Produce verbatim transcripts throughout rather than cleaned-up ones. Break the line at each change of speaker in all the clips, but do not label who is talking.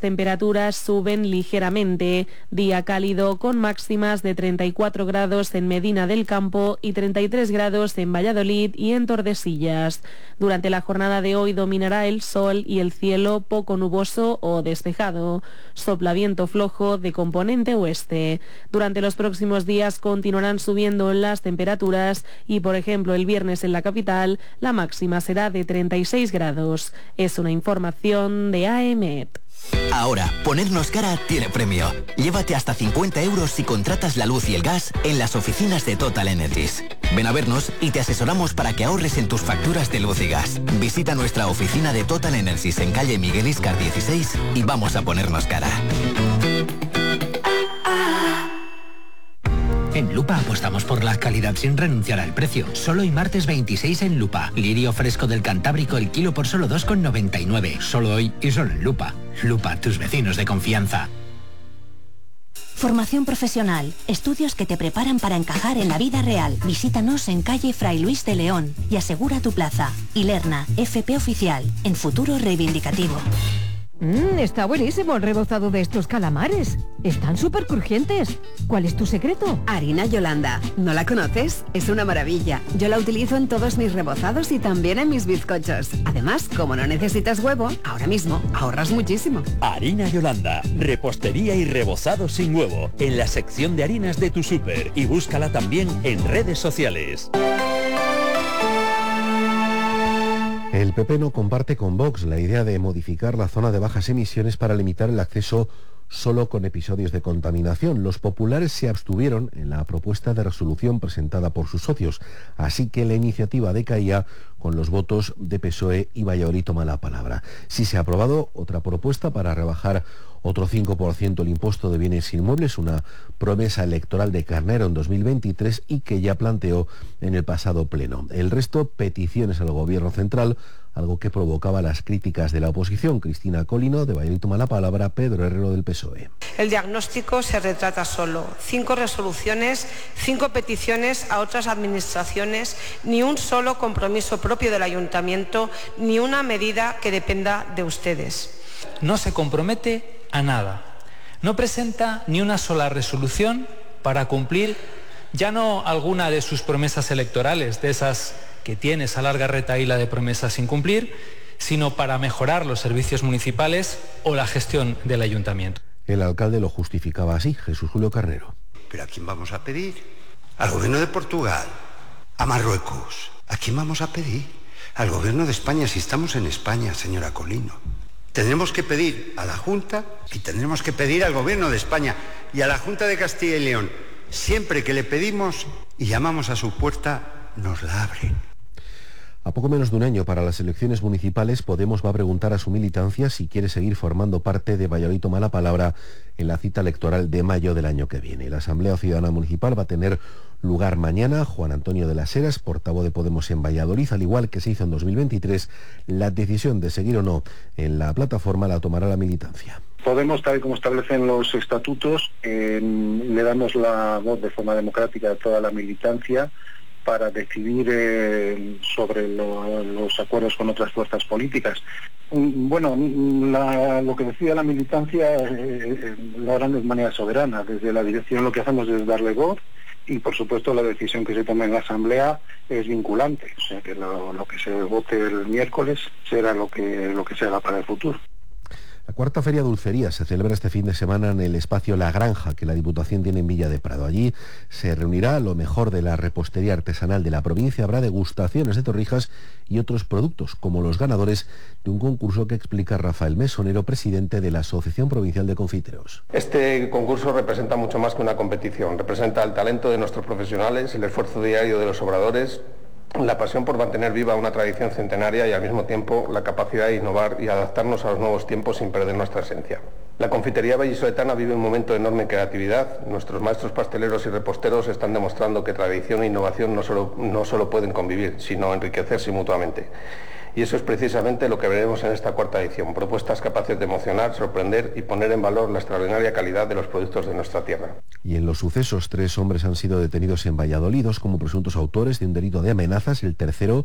temperaturas suben ligeramente. Día cálido con máximas de treinta y cuatro grados en Medina del Campo y treinta y tres grados en Valladolid y en Tordesillas. Durante la jornada de hoy dominará el sol y el cielo poco nuboso o despejado. Sopla viento flojo de componente oeste. Durante los próximos días continuarán subiendo las temperaturas y, por ejemplo, el viernes en la capital la máxima será de treinta y seis grados. Es una información de A E M E T.
Ahora, ponernos cara tiene premio. Llévate hasta cincuenta euros si contratas la luz y el gas en las oficinas de Total Energies. Ven a vernos y te asesoramos para que ahorres en tus facturas de luz y gas. Visita nuestra oficina de Total Energies en calle Miguel Íscar dieciséis y vamos a ponernos cara.
En Lupa apostamos por la calidad sin renunciar al precio. Solo hoy martes veintiséis en Lupa. Lirio fresco del Cantábrico el kilo por solo dos con noventa y nueve. Solo hoy y solo en Lupa. Lupa, tus vecinos de confianza.
Formación profesional. Estudios que te preparan para encajar en la vida real. Visítanos en calle Fray Luis de León y asegura tu plaza. Ilerna, F P Oficial. En futuro reivindicativo.
Mmm, está buenísimo el rebozado de estos calamares. Están súper crujientes. ¿Cuál es tu secreto?
Harina Yolanda. ¿No la conoces? Es una maravilla. Yo la utilizo en todos mis rebozados y también en mis bizcochos. Además, como no necesitas huevo, ahora mismo ahorras muchísimo.
Harina Yolanda. Repostería y rebozado sin huevo. En la sección de harinas de tu súper. Y búscala también en redes sociales.
El P P no comparte con Vox la idea de modificar la zona de bajas emisiones para limitar el acceso solo con episodios de contaminación. Los populares se abstuvieron en la propuesta de resolución presentada por sus socios, así que la iniciativa decaía con los votos de P S O E y Valladolid toma la palabra. Sí se ha aprobado otra propuesta para rebajar otro cinco por ciento el impuesto de bienes inmuebles, una promesa electoral de Carnero en dos mil veintitrés y que ya planteó en el pasado pleno. El resto, peticiones al gobierno central, algo que provocaba las críticas de la oposición. Cristina Colino, de Valladolid toma la palabra, Pedro Herrero, del P S O E.
El diagnóstico se retrata solo. Cinco resoluciones, cinco peticiones a otras administraciones, ni un solo compromiso propio del ayuntamiento, ni una medida que dependa de ustedes.
No se compromete a nada. No presenta ni una sola resolución para cumplir ya no alguna de sus promesas electorales, de esas que tiene esa larga retahíla de promesas sin cumplir, sino para mejorar los servicios municipales o la gestión del ayuntamiento.
El alcalde lo justificaba así, Jesús Julio Carnero.
¿Pero a quién vamos a pedir? ¿Al gobierno de Portugal? ¿A Marruecos? ¿A quién vamos a pedir? Al gobierno de España, si estamos en España, señora Colino. Tendremos que pedir a la Junta y tendremos que pedir al gobierno de España y a la Junta de Castilla y León. Siempre que le pedimos y llamamos a su puerta, nos la abren.
A poco menos de un año para las elecciones municipales, Podemos va a preguntar a su militancia si quiere seguir formando parte de Valladolid toma la palabra en la cita electoral de mayo del año que viene. La Asamblea Ciudadana Municipal va a tener lugar mañana. Juan Antonio de las Heras, portavoz de Podemos en Valladolid, al igual que se hizo en dos mil veintitrés, la decisión de seguir o no en la plataforma la tomará la militancia.
Podemos, tal y como establecen los estatutos, eh, le damos la voz de forma democrática a toda la militancia para decidir eh, sobre lo, los acuerdos con otras fuerzas políticas. Bueno, la, lo que decida la militancia eh, lo harán de manera soberana. Desde la dirección lo que hacemos es darle voz y, por supuesto, la decisión que se tome en la Asamblea es vinculante. O sea, que lo, lo que se vote el miércoles será lo que, lo que se haga para el futuro.
La cuarta Feria Dulcería se celebra este fin de semana en el espacio La Granja, que la Diputación tiene en Villa de Prado. Allí se reunirá lo mejor de la repostería artesanal de la provincia. Habrá degustaciones de torrijas y otros productos, como los ganadores de un concurso que explica Rafael Mesonero, presidente de la Asociación Provincial de Confiteros.
Este concurso representa mucho más que una competición. Representa el talento de nuestros profesionales, el esfuerzo diario de los obradores, la pasión por mantener viva una tradición centenaria y al mismo tiempo la capacidad de innovar y adaptarnos a los nuevos tiempos sin perder nuestra esencia. La confitería vallisoletana vive un momento de enorme creatividad. Nuestros maestros pasteleros y reposteros están demostrando que tradición e innovación no solo, no solo pueden convivir, sino enriquecerse mutuamente. Y eso es precisamente lo que veremos en esta cuarta edición, propuestas capaces de emocionar, sorprender y poner en valor la extraordinaria calidad de los productos de nuestra tierra.
Y en los sucesos, tres hombres han sido detenidos en Valladolid, dos como presuntos autores de un delito de amenazas, el tercero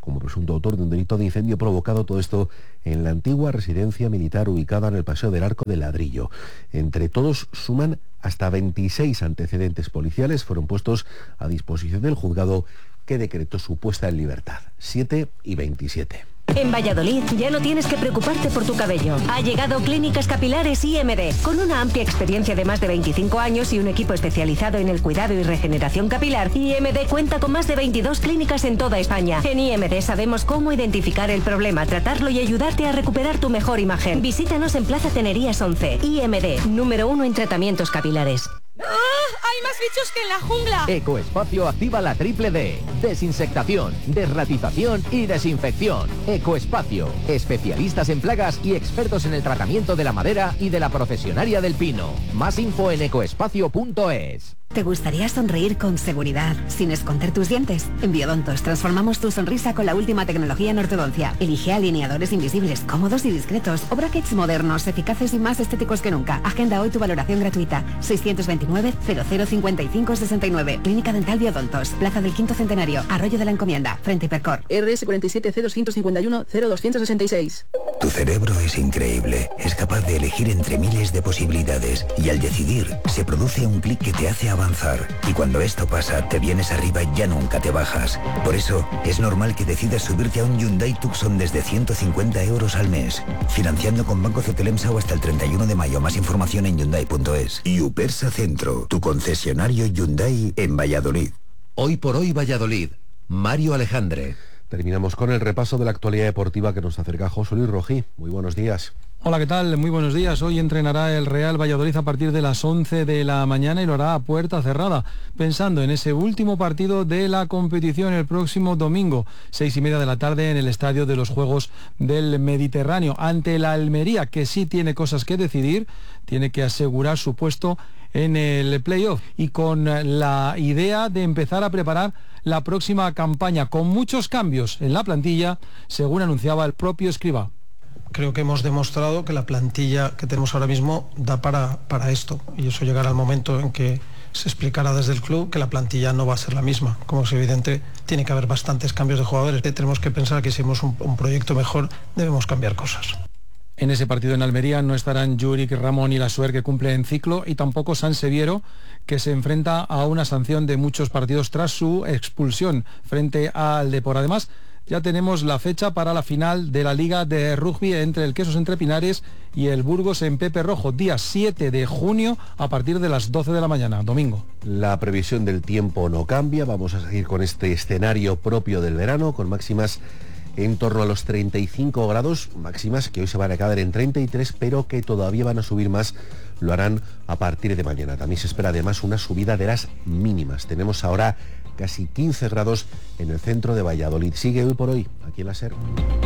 como presunto autor de un delito de incendio provocado, todo esto en la antigua residencia militar ubicada en el Paseo del Arco de Ladrillo. Entre todos suman hasta veintiséis antecedentes policiales, fueron puestos a disposición del juzgado que decretó su puesta en libertad. siete y veintisiete.
En Valladolid ya no tienes que preocuparte por tu cabello. Ha llegado Clínicas Capilares I M D. Con una amplia experiencia de más de veinticinco años y un equipo especializado en el cuidado y regeneración capilar, I M D cuenta con más de veintidós clínicas en toda España. En I M D sabemos cómo identificar el problema, tratarlo y ayudarte a recuperar tu mejor imagen. Visítanos en Plaza Tenerías once. I M D, número uno en tratamientos capilares.
¡Ah! ¡Hay más bichos que en la jungla!
Ecoespacio activa la triple D. Desinsectación, desratización y desinfección. Ecoespacio. Especialistas en plagas y expertos en el tratamiento de la madera y de la profesionaria del pino. Más info en ecoespacio punto es.
¿Te gustaría sonreír con seguridad, sin esconder tus dientes? En Biodontos transformamos tu sonrisa con la última tecnología en ortodoncia. Elige alineadores invisibles, cómodos y discretos, o brackets modernos, eficaces y más estéticos que nunca. Agenda hoy tu valoración gratuita. seiscientos veintinueve, cero cero cincuenta y cinco, sesenta y nueve. Clínica Dental Biodontos. Plaza del Quinto Centenario. Arroyo de la Encomienda. Frente Hipercor.
R S cuarenta y siete cero ciento cincuenta y uno cero doscientos sesenta y seis.
Tu cerebro es increíble. Es capaz de elegir entre miles de posibilidades. Y al decidir, se produce un clic que te hace avanzar. Y cuando esto pasa, te vienes arriba y ya nunca te bajas. Por eso, es normal que decidas subirte a un Hyundai Tucson desde ciento cincuenta euros al mes. Financiando con Banco Cetelemsa hasta el treinta y uno de mayo. Más información en Hyundai punto es. Y Upersa Centro, tu concesionario Hyundai en Valladolid.
Hoy por hoy Valladolid. Mario Alejandre.
Terminamos con el repaso de la actualidad deportiva que nos acerca José Luis Rojí. Muy buenos días.
Hola, ¿qué tal? Muy buenos días. Hoy entrenará el Real Valladolid a partir de las once de la mañana y lo hará a puerta cerrada, pensando en ese último partido de la competición el próximo domingo, seis y media de la tarde, en el Estadio de los Juegos del Mediterráneo, ante la Almería, que sí tiene cosas que decidir, tiene que asegurar su puesto en el playoff y con la idea de empezar a preparar la próxima campaña, con muchos cambios en la plantilla, según anunciaba el propio Escribá.
Creo que hemos demostrado que la plantilla que tenemos ahora mismo da para, para esto, y eso llegará al momento en que se explicará desde el club que la plantilla no va a ser la misma. Como es evidente, tiene que haber bastantes cambios de jugadores. Tenemos que pensar que si hacemos un, un proyecto mejor, debemos cambiar cosas.
En ese partido en Almería no estarán Juric, Ramón y Lasuer, que cumplen ciclo, y tampoco San Seviero, que se enfrenta a una sanción de muchos partidos tras su expulsión frente al Depor. Además, ya tenemos la fecha para la final de la Liga de Rugby entre el Quesos Entre Pinares y el Burgos en Pepe Rojo, día siete de junio a partir de las doce de la mañana, domingo.
La previsión del tiempo no cambia, vamos a seguir con este escenario propio del verano, con máximas en torno a los treinta y cinco grados, máximas que hoy se van a quedar en treinta y tres, pero que todavía van a subir más, lo harán a partir de mañana. También se espera además una subida de las mínimas. Tenemos ahora casi quince grados en el centro de Valladolid. Sigue Hoy por Hoy, aquí en la SER.